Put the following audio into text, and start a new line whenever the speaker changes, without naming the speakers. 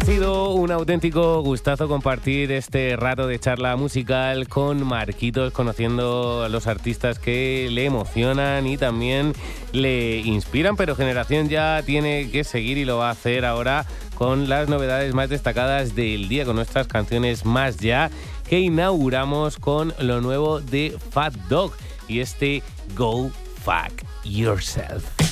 Ha sido un auténtico gustazo compartir este rato de charla musical con Marquitos, conociendo a los artistas que le emocionan y también le inspiran, pero Generación Ya tiene que seguir y lo va a hacer ahora con las novedades más destacadas del día, con nuestras canciones Más Ya, que inauguramos con lo nuevo de Fat Dog y este Go Fuck Yourself.